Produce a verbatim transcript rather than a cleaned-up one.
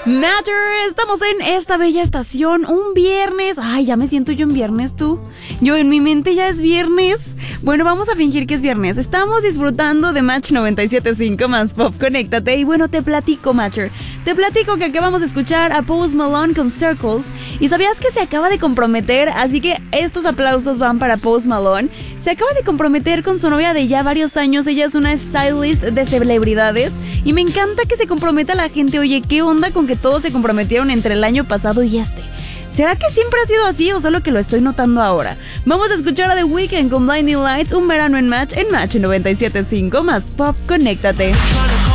Matter, estamos en esta bella estación, un viernes. Ay, ya me siento yo en viernes, tú. Yo en mi mente ya es viernes. Bueno, vamos a fingir que es viernes. Estamos disfrutando de Match noventa y siete punto cinco más Pop, conéctate. Y bueno, te platico, Matcher. Te platico que acabamos de escuchar a Post Malone con Circles. Y sabías que se acaba de comprometer, así que estos aplausos van para Post Malone. Se acaba de comprometer con su novia de ya varios años. Ella es una stylist de celebridades. Y me encanta que se comprometa la gente. Oye, ¿qué onda con que todos se comprometieron entre el año pasado y este? ¿Será que siempre ha sido así o solo que lo estoy notando ahora? Vamos a escuchar a The Weeknd con Blinding Lights, un verano en Match, en Match noventa y siete punto cinco más Pop, conéctate.